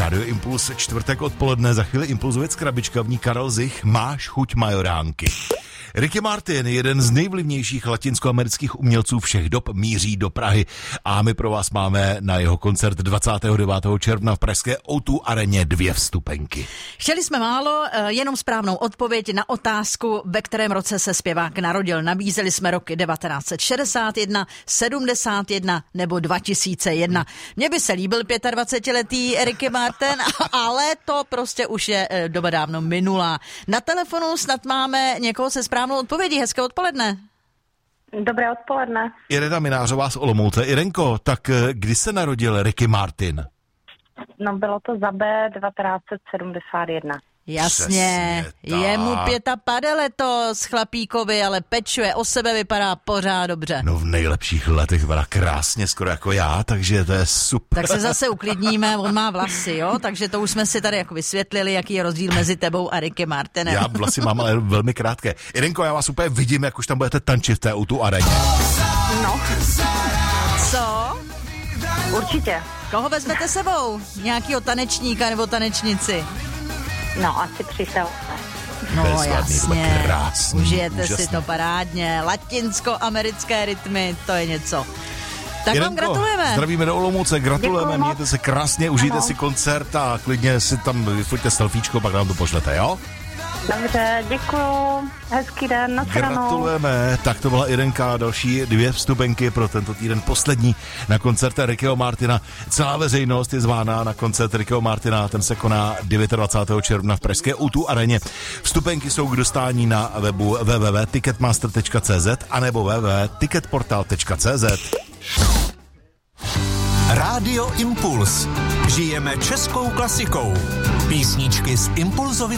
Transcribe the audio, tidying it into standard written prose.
Rádio Impuls, čtvrtek odpoledne, za chvíli Impulzovec krabička, v ní Karel Zich, máš chuť majoránky. Ricky Martin, jeden z nejvlivnějších latinskoamerických umělců všech dob, míří do Prahy a my pro vás máme na jeho koncert 29. června v pražské O2 areně 2 vstupenky. Chtěli jsme málo, jenom správnou odpověď na otázku, ve kterém roce se zpěvák narodil. Nabízeli jsme roky 1961, 71 nebo 2001. Mně by se líbil 25-letý Ricky Martin, ale to prostě už je doba dávno minulá. Na telefonu snad máme někoho se správnou odpovědí. Hezké odpoledne. Dobré odpoledne. Irena Minářová z Olomouce. Irenko, tak kdy se narodil Ricky Martin? No bylo to za B 1971. Jasně, je mu 55 letos chlapíkovi, ale pečuje o sebe, vypadá pořád dobře. No v nejlepších letech vypadá krásně, skoro jako já, takže to je super. Tak se zase uklidníme, on má vlasy, jo, takže to už jsme si tady jako vysvětlili, jaký je rozdíl mezi tebou a Ricky Martinem. Já vlasy mám ale velmi krátké. Irenko, já vás úplně vidím, jak už tam budete tančit v té O2 areně. No. Co? Určitě. Koho vezmete sebou? Nějakýho tanečníka nebo tanečnici? No, asi přítel. No Bezvadný, jasně, krásný, užijete úžasný. si to parádně. Latinsko-americké rytmy, to je něco. Tak Irenko, vám gratulujeme. Zdravíme do Olomouce, gratulujeme, Děkuju moc. mějte se krásně, užijte Ano. si koncert a klidně si tam vyfoťte selfiečko, pak nám to pošlete, jo? Dobře, děkuju. Hezký den, nashledanou. Gratulujeme, tak to byla Irenka, další 2 vstupenky pro tento týden poslední na koncert Rickyho Martina. Celá veřejnost je zvána na koncert Rickyho Martina, ten se koná 29. června v pražské O2 areně. Vstupenky jsou k dostání na webu www.ticketmaster.cz anebo www.ticketportal.cz. Rádio Impuls. Žijeme českou klasikou. Písničky z Impulzovy